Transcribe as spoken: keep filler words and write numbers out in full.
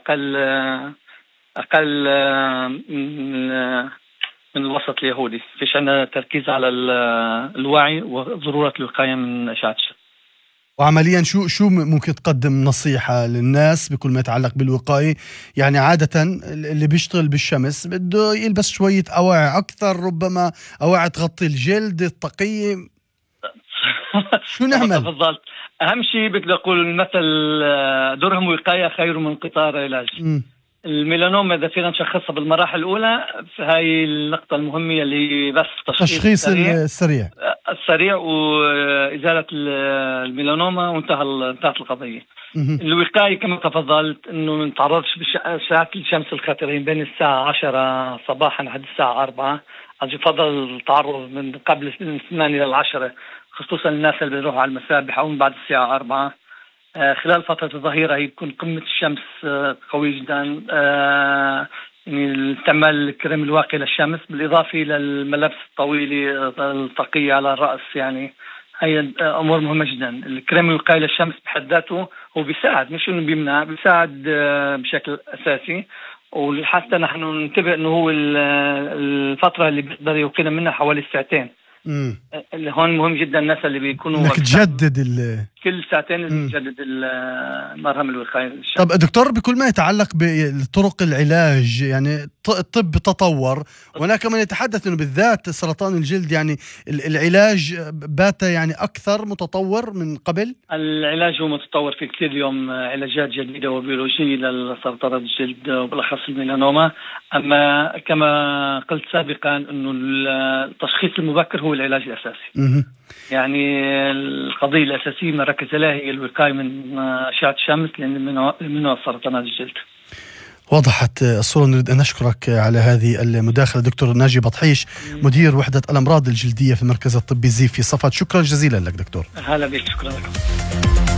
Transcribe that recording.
أقل أقل من من الوسط اليهودي. فيش عندنا تركيز على الوعي وضرورة الوقاية من أشعة الشمس. وعمليا شو شو ممكن تقدم نصيحة للناس بكل ما يتعلق بالوقاية؟ يعني عادة اللي بيشتغل بالشمس بده يلبس شوية أواعي أكثر، ربما أواعي تغطي الجلد، الطاقية. شو نعمل؟ تفضلت. أهم شيء بدي أقول المثل درهم وقاية خير من قطار علاج. م. الميلانوما إذا فينا نشخصها بالمراحل الأولى، فهي النقطة المهمة اللي بس تشخيص, تشخيص السريع السريع السريع وإزالة الميلانوما وانتهى انتهت القضية. الوقاية كما تفضلت إنه ما نتعرضش بساعات الشمس الخطرين بين الساعة عشرة صباحا لحد الساعة أربعة. يفضل التعرض من قبل من ثمانية إلى عشرة، خصوصا الناس اللي بيروحوا على المسابح أو من بعد الساعة أربعة. خلال فترة الظهيرة هي تكون قمة الشمس قوي جدا. يعني استعمال الكريم الواقي للشمس بالإضافة إلى الملابس الطويلة الطاقية على الرأس، يعني هي أمور مهمة جدا. الكريم الواقي للشمس بحد ذاته هو بيساعد، مش إنه بيمنع، بيساعد بشكل أساسي. وحتى نحن ننتبه إنه هو الفترة اللي بيقدر يوقينا منها حوالي ساعتين. مم. اللي هون مهم جدا الناس اللي بيكونوا انك تجدد ال كل ساعتين لازم تجدد المرهم الوقائي. طب دكتور، بكل ما يتعلق بطرق العلاج، يعني الطب تطور، وهناك من يتحدث انه بالذات سرطان الجلد يعني العلاج بات يعني اكثر متطور من قبل. العلاج هو متطور في كثير اليوم، علاجات جديده وبيولوجيه لسرطان الجلد وبالاخص الميلانوما. اما كما قلت سابقا انه التشخيص المبكر هو العلاج الاساسي. يعني القضيه الاساسيه ما ركز عليها هي الوقايه من اشعه الشمس، لان منها سرطان الجلد. وضحت الصورة. نريد أن نشكرك على هذه المداخلة دكتور ناجي بطحيش، مدير وحدة الأمراض الجلدية في المركز الطبي زيف في صفد. شكرا جزيلا لك دكتور. هلا بك، شكرا لكم.